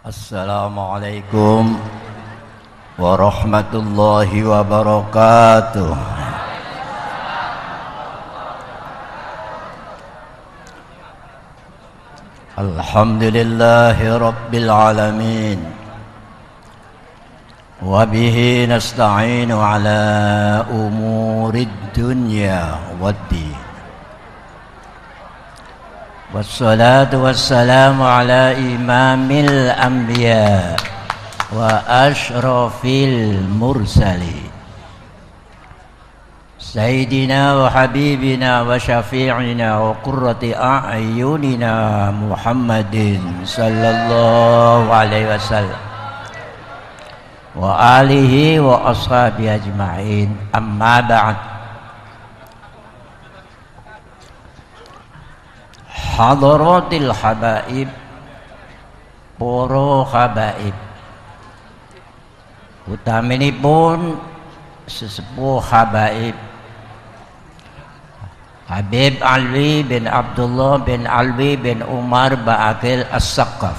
Assalamualaikum warahmatullahi wabarakatuh. Alhamdulillahi rabbil alamin. Wa bihi nasta'inu ala umurid dunya waddin. Wassalatu wassalamu ala imamil anbiya wa ashrafil mursalin Sayyidina wa habibina wa syafi'ina wa qurrati a'yunina Muhammadin sallallahu alaihi wasallam wa alihi wa ashabihi ajma'in. Amma ba'd. Hadaratil habaib, poro habaib, utaminipun sesepuh habaib Habib Alwi bin Abdullah bin Alwi bin Umar Ba'akil As-Saqqaf,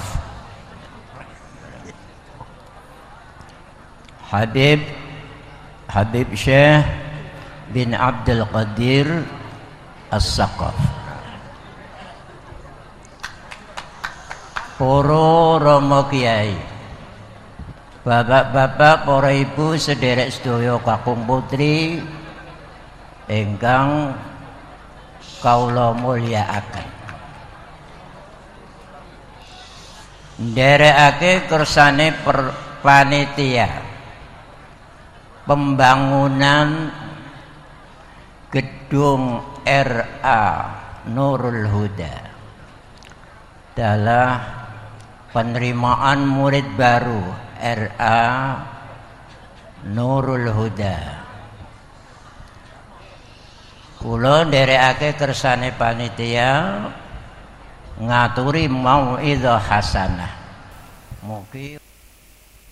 Habib Syekh bin Abdul Qadir As-Saqqaf, para rama kiai, bapak-bapak, para ibu, sederek sedaya kakung putri ingkang kaula mulyakaken. Nderekake kersane panitia pembangunan gedung RA Nurul Huda adalah penerimaan murid baru RA Nurul Huda. Kula nderekake kersane panitia ngaturi mau'izah hasanah. Mugi